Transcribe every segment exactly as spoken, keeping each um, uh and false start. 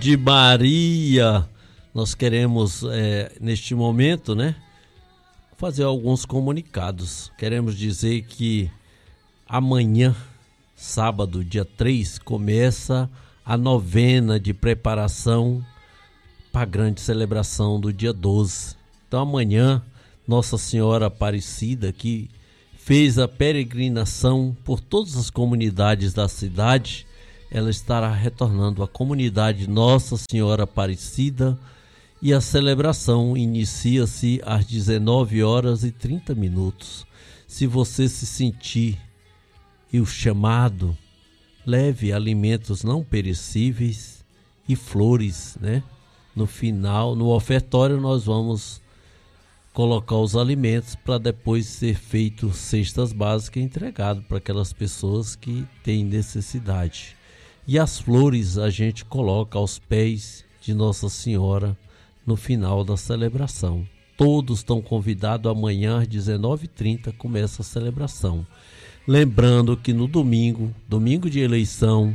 de Maria, nós queremos é, neste momento, né, fazer alguns comunicados. Queremos dizer que amanhã, sábado, dia três, começa a novena de preparação para a grande celebração do dia doze. Então amanhã, Nossa Senhora Aparecida, que fez a peregrinação por todas as comunidades da cidade, ela estará retornando à comunidade Nossa Senhora Aparecida e a celebração inicia-se às dezenove horas e trinta minutos. Se você se sentir e o chamado, leve alimentos não perecíveis e flores, né? No final, no ofertório, nós vamos colocar os alimentos para depois ser feito cestas básicas e entregado para aquelas pessoas que têm necessidade. E as flores a gente coloca aos pés de Nossa Senhora no final da celebração. Todos estão convidados. Amanhã às dezenove e trinta começa a celebração. Lembrando que no domingo, domingo de eleição,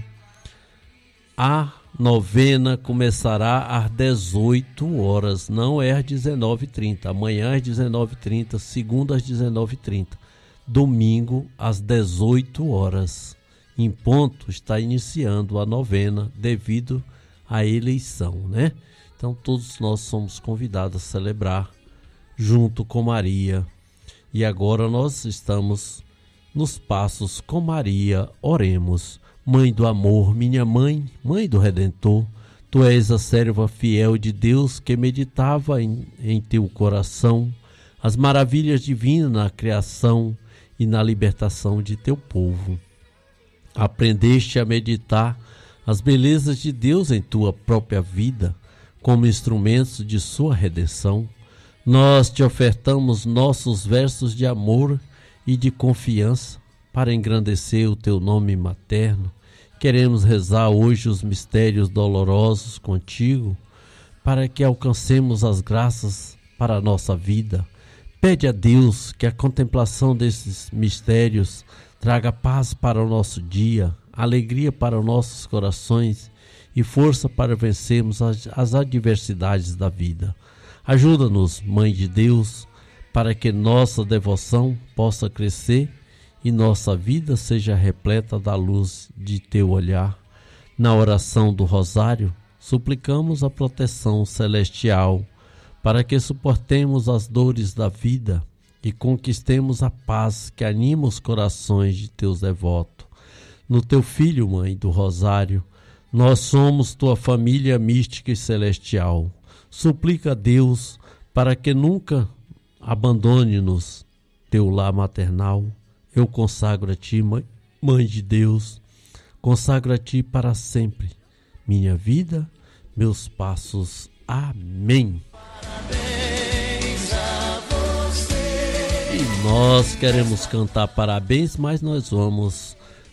a novena começará às dezoito horas, não é às dezenove e trinta. Amanhã às dezenove e trinta, segunda às dezenove e trinta, domingo às dezoito horas. Em ponto está iniciando a novena devido à eleição, né? Então todos nós somos convidados a celebrar junto com Maria. E agora nós estamos nos passos com Maria. Oremos. Mãe do amor, minha mãe, mãe do Redentor, tu és a serva fiel de Deus que meditava em, em teu coração as maravilhas divinas na criação e na libertação de teu povo. Aprendeste a meditar as belezas de Deus em tua própria vida, como instrumentos de sua redenção. Nós te ofertamos nossos versos de amor e de confiança para engrandecer o teu nome materno. Queremos rezar hoje os mistérios dolorosos contigo, para que alcancemos as graças para a nossa vida. Pede a Deus que a contemplação desses mistérios traga paz para o nosso dia, alegria para os nossos corações e força para vencermos as, as adversidades da vida. Ajuda-nos, Mãe de Deus, para que nossa devoção possa crescer e nossa vida seja repleta da luz de teu olhar. Na oração do Rosário, suplicamos a proteção celestial para que suportemos as dores da vida e conquistemos a paz que anima os corações de teus devotos. No teu Filho, Mãe do Rosário, nós somos tua família mística e celestial. Suplica a Deus para que nunca abandone-nos teu lar maternal. Eu consagro a ti, Mãe, Mãe de Deus, consagro a ti para sempre minha vida, meus passos. Amém. Parabéns a você. E nós queremos cantar parabéns, mas nós vamos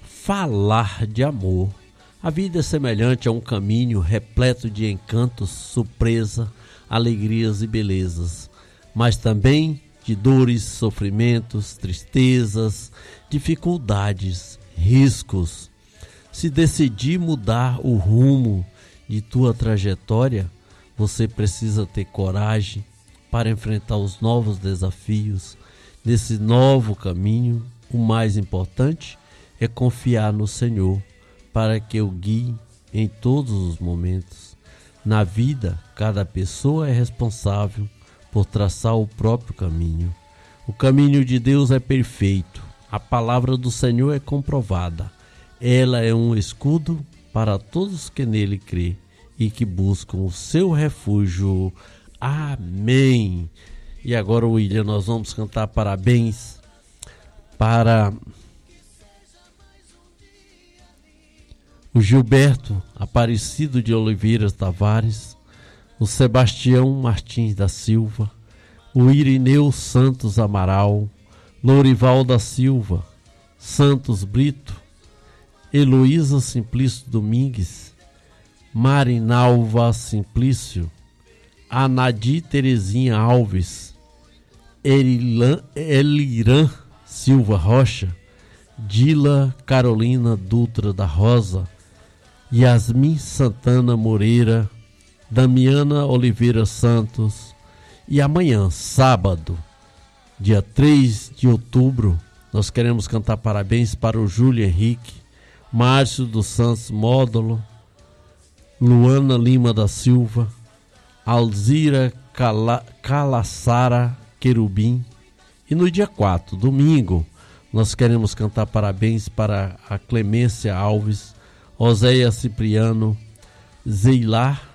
falar de amor. A vida é semelhante a um caminho repleto de encantos, surpresa, alegrias e belezas, mas também de dores, sofrimentos, tristezas, dificuldades, riscos. Se decidir mudar o rumo de tua trajetória, você precisa ter coragem para enfrentar os novos desafios. Nesse novo caminho, o mais importante é confiar no Senhor para que o guie em todos os momentos. Na vida, cada pessoa é responsável por traçar o próprio caminho. O caminho de Deus é perfeito. A palavra do Senhor é comprovada. Ela é um escudo para todos que nele crê e que buscam o seu refúgio. Amém. E agora, William, nós vamos cantar parabéns para o Gilberto Aparecido de Oliveira Tavares, o Sebastião Martins da Silva, o Irineu Santos Amaral, Lourival da Silva, Santos Brito, Heloísa Simplício Domingues, Marinalva Simplício, Anadi Terezinha Alves, Eliran, Eliran Silva Rocha, Dila Carolina Dutra da Rosa, Yasmin Santana Moreira, Damiana Oliveira Santos. E amanhã, sábado, dia três de outubro, nós queremos cantar parabéns para o Júlio Henrique, Márcio dos Santos Módulo, Luana Lima da Silva, Alzira Cala, Calaçara Querubim. E no dia quatro, domingo, nós queremos cantar parabéns para a Clemência Alves, Oséia Cipriano, Zeilar